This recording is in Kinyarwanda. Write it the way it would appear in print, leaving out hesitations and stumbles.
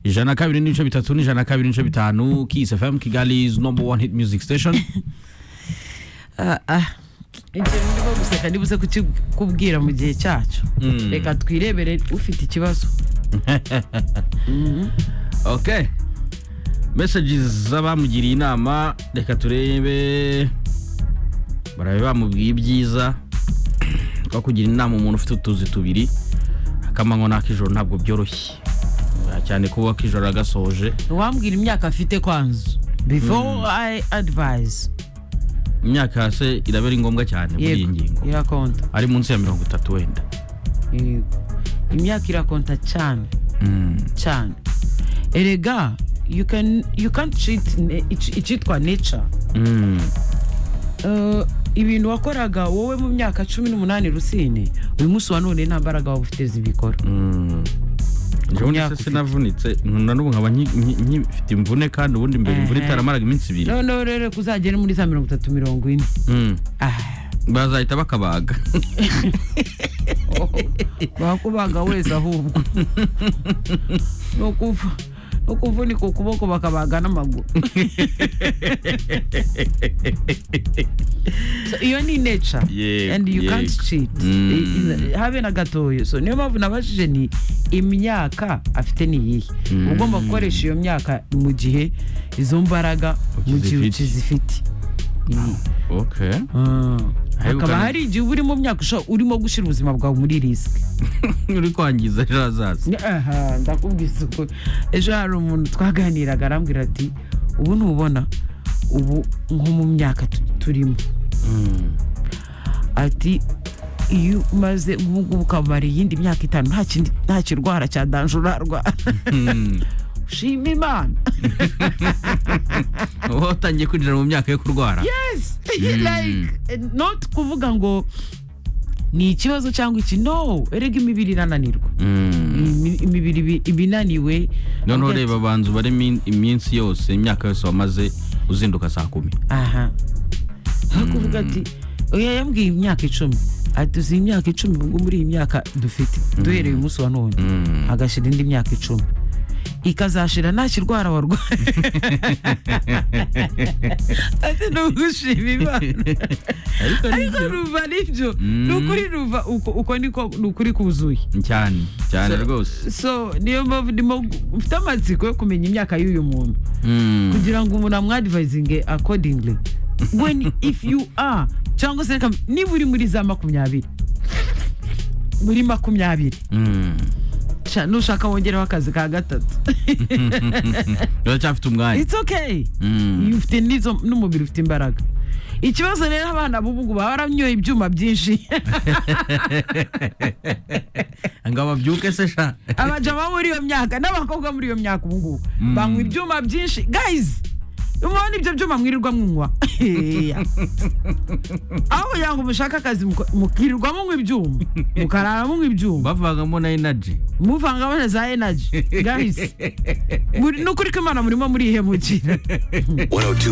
Ijana kabiri n'ibice bitatu n'ijana kabiri n'ibice bitanu Kiss FM Kigali's number one hit music station. Ndimo guseka ndibuse kubwira mu gihe cyacu. Reka twirebere ufite ikibazo. Okay. Messages z'abamugiriye inama reka turebe barabe bamubwiye ibyiza ko kugira inama umuntu ufite utuzi tubiri akamango nakijoro ntabwo byoroshye cyane kuba kijoro agasoje. Wambwira imyaka afite kwanza before I advise. Imyaka se irabera ngombwa cyane muri iyi ngingo. Irakonta. Ari munsi ya 30 wenda. Imyaka irakonta cyane. Cyane. Erega you can't cheat icyitwa nature. Ibintu wakoraga wowe mu myaka 18 Rusine uyu munsi wa none nta mbaraga wabufite zibikora. Njye sinavunitse n'ubu nkaba nkifite imvune kandi ubundi mbere imvune itaramaraga iminsi 2. No rero kuzagera muri za 30-40. Bazahita bakabaga. Bakubaga wese ahubwo. No kuvunika ukuboko bakabaga n'amaguru. So iyo ni nature. And you can't cheat. Habe na gatoyo. So niyo mpamvu nabashije ni imyaka afite ni yihe. Ugomba gukoresha iyo myaka mu gihe izo mbaraga mu gihe ukizifite. Okay. Akaba hari igihe uri mu myaka urimo gushira ubuzima bwawe muri risk. Uri kwangiza ejo hazaza. Ndakubwiza uko ejo hari umuntu twaganiraga arambwira ati ubu ntubona ubu nko mu myaka turimo. Ati iyo maze ngugu kabari yindi myaka 5 nta kirwara cya danjurarwa. Shima Imana. Watangiye kwinjira mu myaka yo kurwara. Yes. Like not kuvuga ngo ni ikibazo cyangwa iki. No, erega imibiri irananirwa. Imibiri ibinaniwe. None ureba abanzu bari iminsi yose imyaka yose wamaze uzinduka saa 10. Hakuvuga ati oya yambwiye imyaka 10. Ati uzi imyaka 10 ngo muri iyi myaka dufite duhereye umunsi wa none agashira indi myaka 10 ikazashira nta kirwara warwaye. Ati nugushima Imana. Ariko ruva nibyo nukuri ruva uko niko nukuri kuzuye cyane rwose. So niyo ndimo ufite amatsiko yo kumenya imyaka y'uyu muntu kugira ngo umuntu amwadvising accordingly. If you are cyangwa se niba uri muri za 20 muri 20 nushaka wongeraho akazi ka gatatu. Uracyafite umwanya. It's okay. Ufite nizo n'umubiri ufite imbaraga. Ikibazo rero abana bubugu baranyoye ibyuma byinshi. Ngaba byuke se sha. Abajama muri iyo myaka n'abakobwa muri iyo myaka ubugu banywa ibyuma byinshi. Guys, umwana ibyo byuma mwirirwa mwinywa. Aho yango mushaka akazi mukirirwa munywa ibyuma. Mukarara munywa ibyuma. Bavangamo na energy. Muvangamo na za energy. Guys, nukuri ko Imana murimo muri ihemukira. 102